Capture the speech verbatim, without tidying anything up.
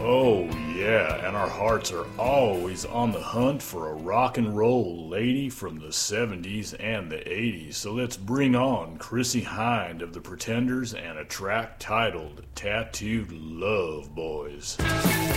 Oh, yeah, and our hearts are always on the hunt for a rock and roll lady from the seventies and the eighties. So let's bring on Chrissy Hind of the Pretenders and a track titled Tattooed Love Boys.